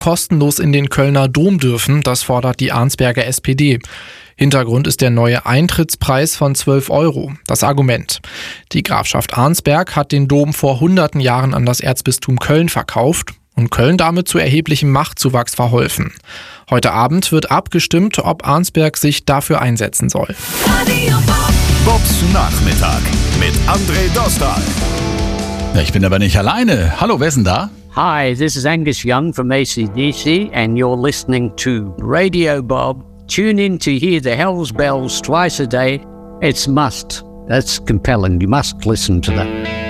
kostenlos in den Kölner Dom dürfen, das fordert die Arnsberger SPD. Hintergrund ist der neue Eintrittspreis von 12 €. Das Argument: Die Grafschaft Arnsberg hat den Dom vor hunderten Jahren an das Erzbistum Köln verkauft und Köln damit zu erheblichem Machtzuwachs verholfen. Heute Abend wird abgestimmt, ob Arnsberg sich dafür einsetzen soll. Bobs Nachmittag mit André Dostal. Ja, ich bin aber nicht alleine. Hallo, wer ist denn da? Hi, this is Angus Young from AC/DC and you're listening to Radio Bob. Tune in to hear the Hells Bells twice a day. It's must. That's compelling. You must listen to that.